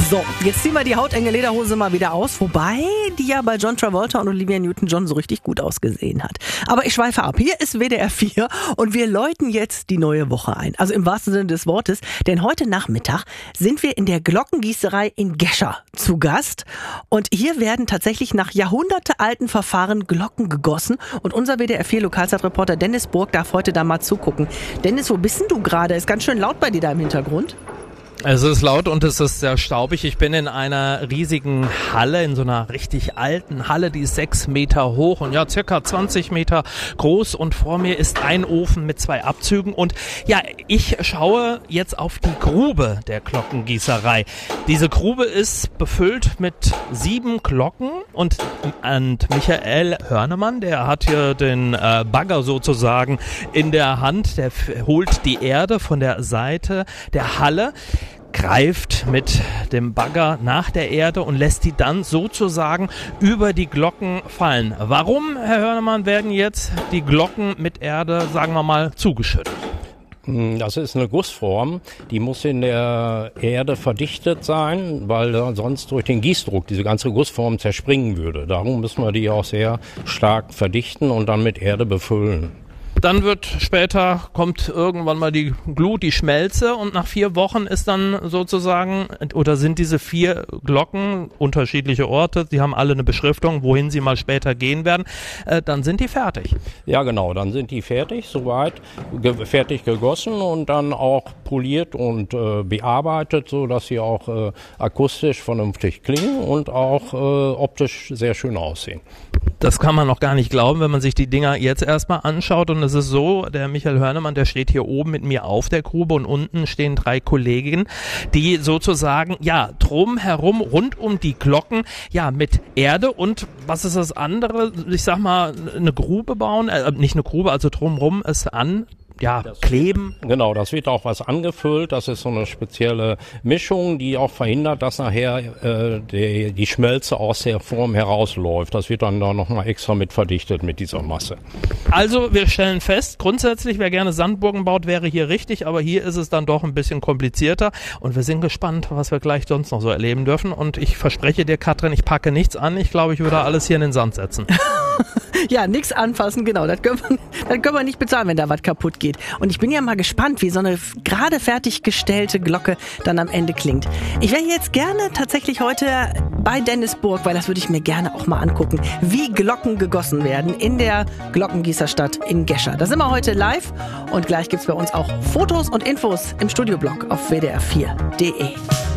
So, jetzt ziehen wir die hautenge Lederhose mal wieder aus, wobei die ja bei John Travolta und Olivia Newton-John so richtig gut ausgesehen hat. Aber ich schweife ab. Hier ist WDR 4 und wir läuten jetzt die neue Woche ein. Also im wahrsten Sinne des Wortes, denn heute Nachmittag sind wir in der Glockengießerei in Gescher zu Gast. Und hier werden tatsächlich nach jahrhundertealten Verfahren Glocken gegossen. Und unser WDR 4 Lokalzeitreporter Dennis Burg darf heute da mal zugucken. Dennis, wo bist denn du gerade? Ist ganz schön laut bei dir da im Hintergrund. Es ist laut und es ist sehr staubig. Ich bin in einer riesigen Halle, in so einer richtig alten Halle, die ist 6 Meter hoch und ja, circa 20 Meter groß. Und vor mir ist ein Ofen mit 2 Abzügen. Und ja, ich schaue jetzt auf die Grube der Glockengießerei. Diese Grube ist befüllt mit 7 Glocken und Michael Hörnemann, der hat hier den Bagger sozusagen in der Hand. Der holt die Erde von der Seite der Halle, greift mit dem Bagger nach der Erde und lässt die dann sozusagen über die Glocken fallen. Warum, Herr Hörnemann, werden jetzt die Glocken mit Erde, sagen wir mal, zugeschüttet? Das ist eine Gussform, die muss in der Erde verdichtet sein, weil sonst durch den Gießdruck diese ganze Gussform zerspringen würde. Darum müssen wir die auch sehr stark verdichten und dann mit Erde befüllen. Dann kommt irgendwann mal die Glut, die Schmelze und nach 4 Wochen ist dann sozusagen, oder sind diese 4 Glocken, unterschiedliche Orte, die haben alle eine Beschriftung, wohin sie mal später gehen werden, dann sind die fertig. Ja genau, dann sind die fertig, soweit, fertig gegossen und dann auch poliert und bearbeitet, so dass sie auch akustisch vernünftig klingen und auch optisch sehr schön aussehen. Das kann man noch gar nicht glauben, wenn man sich die Dinger jetzt erstmal anschaut. Und es ist so, der Michael Hörnemann, der steht hier oben mit mir auf der Grube und unten stehen 3 Kolleginnen, die sozusagen, ja, drumherum, rund um die Glocken, ja, mit Erde und, was ist das andere? Ich sag mal, eine Grube bauen, nicht eine Grube, also drumherum es kleben. Genau, das wird auch was angefüllt. Das ist so eine spezielle Mischung, die auch verhindert, dass nachher die Schmelze aus der Form herausläuft. Das wird dann da nochmal extra mit verdichtet mit dieser Masse. Also wir stellen fest, grundsätzlich, wer gerne Sandburgen baut, wäre hier richtig, aber hier ist es dann doch ein bisschen komplizierter und wir sind gespannt, was wir gleich sonst noch so erleben dürfen. Und ich verspreche dir, Katrin, ich packe nichts an. Ich glaube, ich würde alles hier in den Sand setzen. Ja, nichts anfassen, genau. Das können wir nicht bezahlen, wenn da was kaputt geht. Und ich bin ja mal gespannt, wie so eine gerade fertiggestellte Glocke dann am Ende klingt. Ich wäre jetzt gerne tatsächlich heute bei Dennis Burg, weil das würde ich mir gerne auch mal angucken, wie Glocken gegossen werden in der Glockengießerstadt in Gescher. Da sind wir heute live und gleich gibt's bei uns auch Fotos und Infos im Studioblog auf wdr4.de.